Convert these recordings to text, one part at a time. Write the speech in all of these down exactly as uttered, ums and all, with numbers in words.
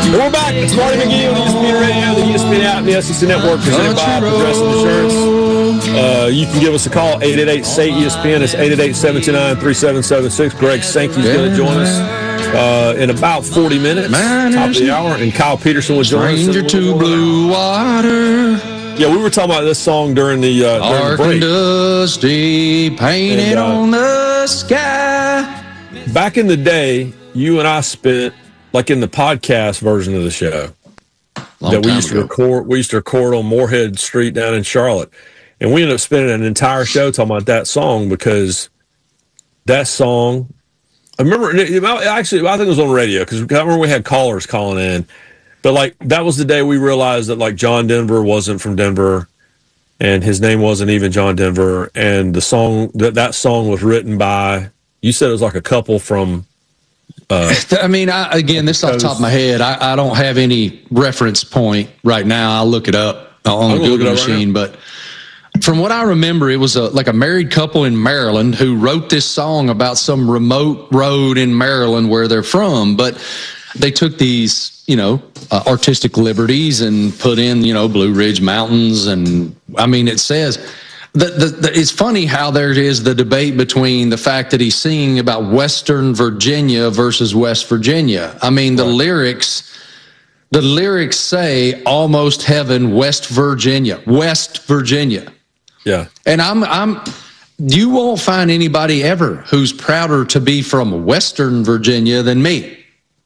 We're back. It's Marty McGee on E S P N Radio, the E S P N app, and the S E C Network, presented by Progressive Insurance. Uh, you can give us a call, eight eight eight, S A Y, E S P N. It's eight eight eight, seven two nine, three seven seven six. Greg Sankey's going to join us uh, in about forty minutes, top of the hour, and Kyle Peterson will join us. Stranger to blue water. Yeah, we were talking about this song during the, uh, during Dark the break. and dusty, painted And, uh, on the sky. Back in the day, you and I spent, like in the podcast version of the show, Long that we time used to ago. record. We used to record on Moorhead Street down in Charlotte, and we ended up spending an entire show talking about that song because that song. I remember actually, I think it was on the radio because I remember we had callers calling in, but like that was the day we realized that like John Denver wasn't from Denver, and his name wasn't even John Denver, and the song that that song was written by. You said it was like a couple from. Uh, I mean, I, again, this off the top of my head. I, I don't have any reference point right now. I'll look it up on the Google machine. Right, but from what I remember, it was a, like a married couple in Maryland who wrote this song about some remote road in Maryland where they're from. But they took these, you know, uh, artistic liberties and put in, you know, Blue Ridge Mountains. And I mean, it says... The, the, the, it's funny how there is the debate between the fact that he's singing about Western Virginia versus West Virginia. I mean, the right. lyrics, the lyrics say almost heaven, West Virginia, West Virginia. Yeah. And I'm, I'm, you won't find anybody ever who's prouder to be from Western Virginia than me.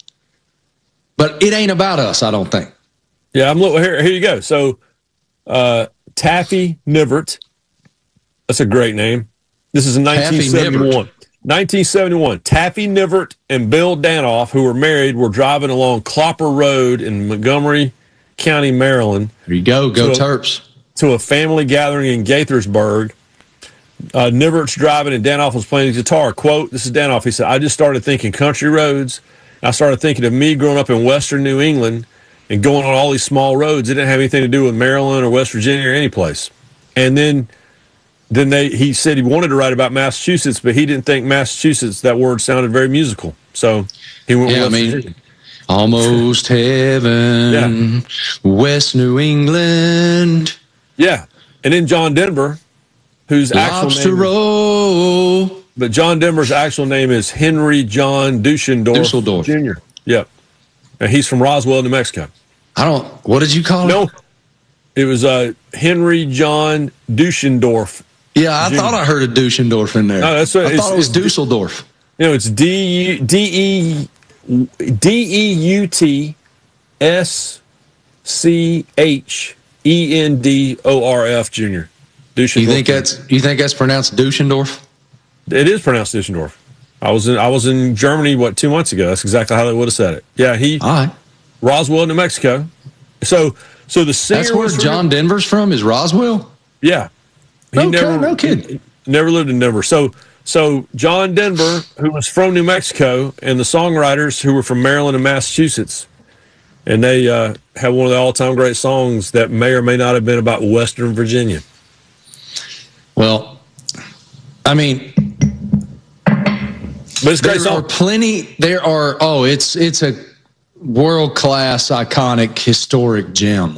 But it ain't about us, I don't think. Yeah, I'm looking here. Here you go. So, uh, Taffy Nivert. That's a great name. This is in nineteen seventy-one. nineteen seventy-one. Taffy Nivert and Bill Danoff, who were married, were driving along Clopper Road in Montgomery County, Maryland. There you go. Go to Terps. A, to a family gathering in Gaithersburg. Uh, Nivert's driving and Danoff was playing his guitar. Quote, this is Danoff. He said, I just started thinking country roads. I started thinking of me growing up in western New England and going on all these small roads. It didn't have anything to do with Maryland or West Virginia or any place. And then... Then they, he said he wanted to write about Massachusetts, but he didn't think Massachusetts, that word sounded very musical. So he went yeah, with I mean, almost heaven, yeah. West New England. Yeah. And then John Denver, whose Lobster actual name roll. Is, but John Denver's actual name is Henry John Dushendorf, Dusseldorf. Junior Yep. And he's from Roswell, New Mexico. I don't, what did you call no, it? No, it was uh, Henry John Dushendorf. Yeah, I Junior thought I heard a Dushendorf in there. No, that's what, I thought it was Dusseldorf. You know, it's D E U T S C H E N D O R F Junior You think that's you think that's pronounced Dushendorf? It is pronounced Dushendorf. I was in I was in Germany what two months ago. That's exactly how they would have said it. Yeah, he All right. Roswell, New Mexico. So so the singer that's where was John from, Denver's from is Roswell. Yeah. He no, never, no kid. Never lived in Denver. So, so John Denver, who was from New Mexico, and the songwriters who were from Maryland and Massachusetts, and they uh, have one of the all-time great songs that may or may not have been about Western Virginia. Well, I mean, but it's great there song. are plenty. There are. Oh, it's it's a world-class, iconic, historic gem.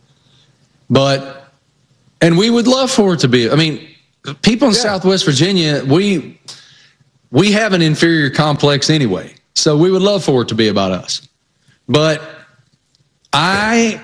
But. And we would love for it to be. I mean, people in yeah. Southwest Virginia, we we have an inferior complex anyway. So we would love for it to be about us. But I,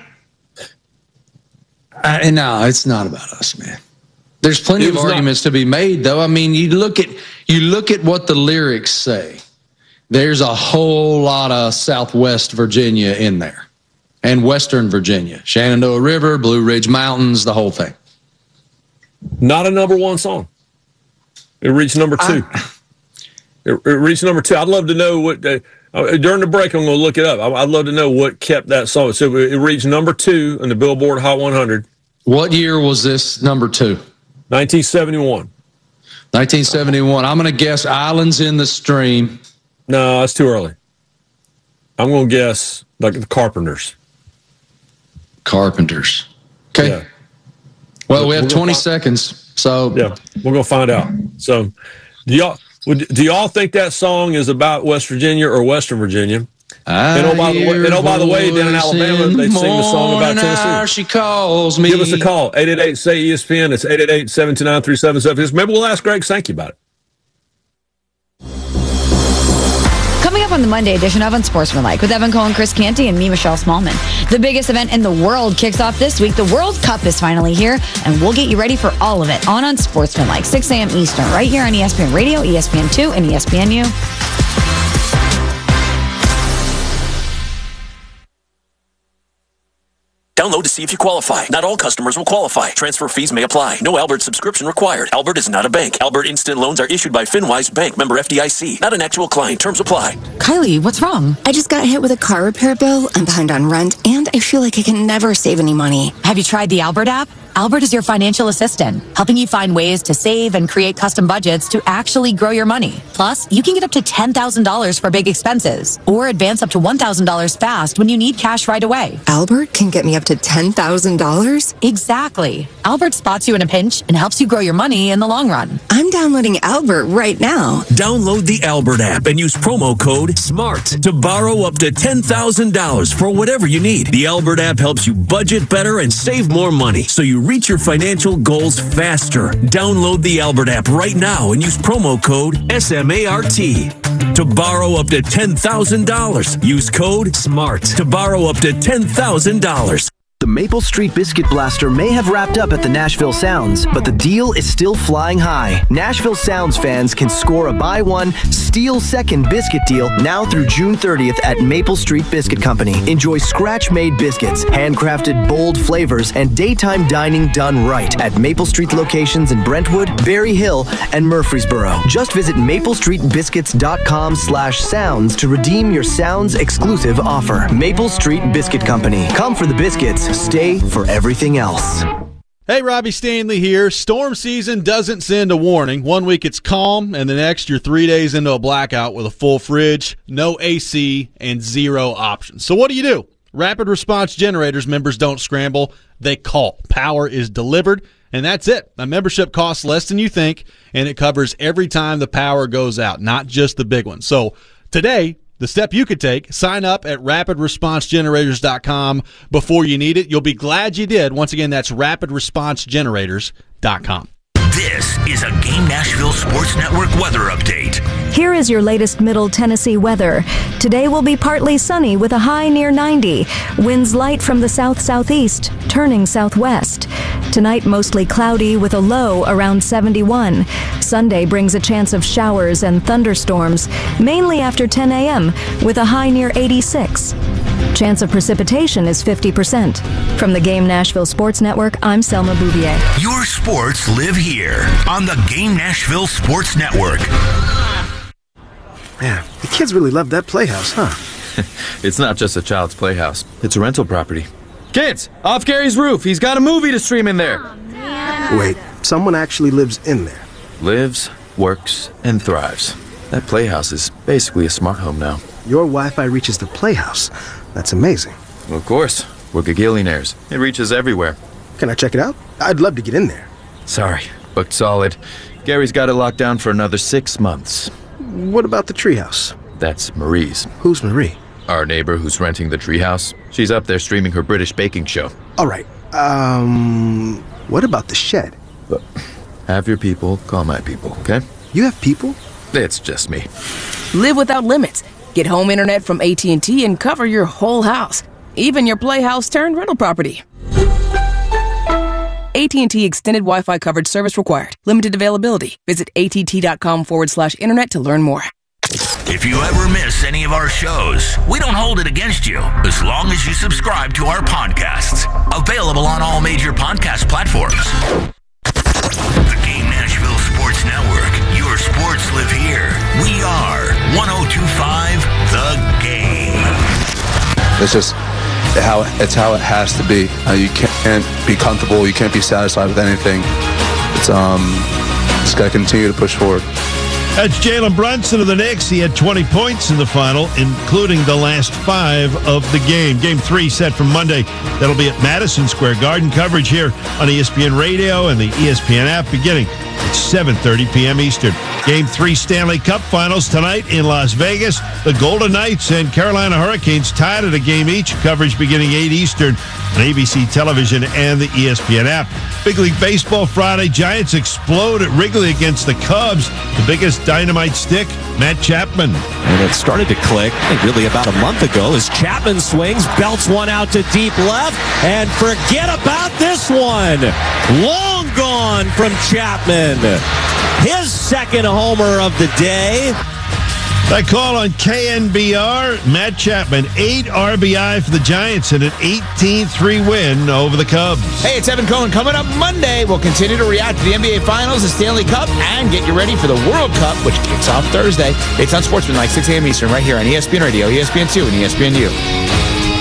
I and no, it's not about us, man. There's plenty of arguments not. to be made, though. I mean, you look at you look at what the lyrics say. There's a whole lot of Southwest Virginia in there, and Western Virginia, Shenandoah River, Blue Ridge Mountains, the whole thing. Not a number one song. It reached number two. I, it, it reached number two. I'd love to know what, uh, during the break, I'm going to look it up. I, I'd love to know what kept that song. So it reached number two on the Billboard Hot one hundred. What year was this number two? nineteen seventy-one. nineteen seventy-one. I'm going to guess Islands in the Stream. No, that's too early. I'm going to guess like the Carpenters. Carpenters. Okay. Yeah. Well, we have we'll twenty seconds, so yeah, we're gonna find out. So, do y'all would, do y'all think that song is about West Virginia or Western Virginia? And oh, by the way, and oh, by the way, down in Alabama, they sing the song about Tennessee. She calls me. Give us a call, eight eight eight, S A Y, E S P N. It's eight eight eight, seven two nine, three seven seven six. Maybe we'll ask Greg Sankey about it. Coming up on the Monday edition of Unsportsmanlike with Evan Cole, Chris Canty, and me, Michelle Smallman. The biggest event in the world kicks off this week. The World Cup is finally here, and we'll get you ready for all of it on Unsportsmanlike, six a.m. Eastern, right here on E S P N Radio, E S P N two, and E S P N U. Download to see if you qualify. Not all customers will qualify. Transfer fees may apply. No Albert subscription required. Albert is not a bank. Albert Instant Loans are issued by FinWise Bank, member F D I C. Not an actual client. Terms apply. Kylie, what's wrong? I just got hit with a car repair bill. I'm behind on rent, and I feel like I can never save any money. Have you tried the Albert app? Albert is your financial assistant, helping you find ways to save and create custom budgets to actually grow your money. Plus, you can get up to ten thousand dollars for big expenses or advance up to one thousand dollars fast when you need cash right away. Albert can get me up to ten thousand dollars? Exactly. Albert spots you in a pinch and helps you grow your money in the long run. I'm downloading Albert right now. Download the Albert app and use promo code SMART to borrow up to ten thousand dollars for whatever you need. The Albert app helps you budget better and save more money, so you reach your financial goals faster. Download the Albert app right now and use promo code S M A R T to borrow up to ten thousand dollars. Use code SMART to borrow up to ten thousand dollars. The Maple Street Biscuit Blaster may have wrapped up at the Nashville Sounds, but the deal is still flying high. Nashville Sounds fans can score a buy one, steal second biscuit deal now through June thirtieth at Maple Street Biscuit Company. Enjoy scratch-made biscuits, handcrafted bold flavors, and daytime dining done right at Maple Street locations in Brentwood, Berry Hill, and Murfreesboro. Just visit maplestreetbiscuits.com slash sounds to redeem your Sounds exclusive offer. Maple Street Biscuit Company. Come for the biscuits. Stay for everything else. Hey, Robbie Stanley here. Storm season doesn't send a warning. One week it's calm, and the next you're three days into a blackout with a full fridge, no A C, and zero options. So what do you do? Rapid Response Generators members don't scramble. They call. Power is delivered, and that's it. A membership costs less than you think, and it covers every time the power goes out, not just the big ones. So today, the step you could take, sign up at rapid response generators dot com before you need it. You'll be glad you did. Once again, that's rapid response generators dot com. This is a Game Nashville Sports Network weather update. Here is your latest Middle Tennessee weather. Today will be partly sunny with a high near ninety. Winds light from the south-southeast, turning southwest. Tonight mostly cloudy with a low around seventy-one. Sunday brings a chance of showers and thunderstorms, mainly after ten a.m. with a high near eighty-six. Chance of precipitation is fifty percent. From the Game Nashville Sports Network, I'm Selma Bouvier. Your sports live here on the Game Nashville Sports Network. Man, the kids really love that playhouse, huh? It's not just a child's playhouse. It's a rental property. Kids, off Gary's roof. He's got a movie to stream in there. Oh, wait, someone actually lives in there. Lives, works, and thrives. That playhouse is basically a smart home now. Your Wi-Fi reaches the playhouse. That's amazing. Well, of course. We're gagillionaires. It reaches everywhere. Can I check it out? I'd love to get in there. Sorry, booked solid. Gary's got it locked down for another six months. What about the treehouse? That's Marie's. Who's Marie? Our neighbor who's renting the treehouse. She's up there streaming her British baking show. All right. Um, what about the shed? But have your people call my people, okay? You have people? It's just me. Live without limits. Get home internet from A T and T and cover your whole house, even your playhouse turned rental property. A T and T Extended Wi-Fi coverage service required. Limited availability. Visit att.com forward slash internet to learn more. If you ever miss any of our shows, we don't hold it against you as long as you subscribe to our podcasts. Available on all major podcast platforms. The Game Nashville Sports Network. Your sports live here. We are one oh two point five The Game. It's just how it's how it has to be. Uh, you can't be comfortable. You can't be satisfied with anything. It's um, just gotta continue to push forward. That's Jalen Brunson of the Knicks. He had twenty points in the final, including the last five of the game. Game three set for Monday. That'll be at Madison Square Garden. Coverage here on E S P N Radio and the E S P N app beginning at seven thirty p.m. Eastern. Game three Stanley Cup Finals tonight in Las Vegas. The Golden Knights and Carolina Hurricanes tied at a game each. Coverage beginning eight Eastern on A B C Television and the E S P N app. Big League Baseball Friday. Giants explode at Wrigley against the Cubs. The biggest dynamite stick, Matt Chapman. And it started to click, I think really about a month ago, as Chapman swings, belts one out to deep left, and forget about this one. Long gone from Chapman. His second homer of the day. That call on K N B R, Matt Chapman, eight R B I for the Giants and an eighteen three win over the Cubs. Hey, it's Evan Cohen. Coming up Monday, we'll continue to react to the N B A Finals, the Stanley Cup, and get you ready for the World Cup, which kicks off Thursday. It's on Sportsman, like six a.m. Eastern, right here on E S P N Radio, E S P N two, and E S P N U.